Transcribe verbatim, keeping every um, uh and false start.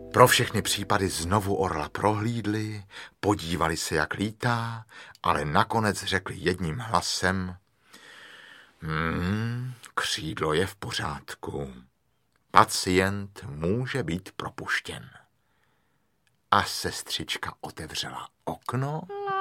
Pro všechny případy znovu orla prohlídli, podívali se, jak lítá, ale nakonec řekli jedním hlasem: Hmm, křídlo je v pořádku. Pacient může být propuštěn. A sestřička otevřela okno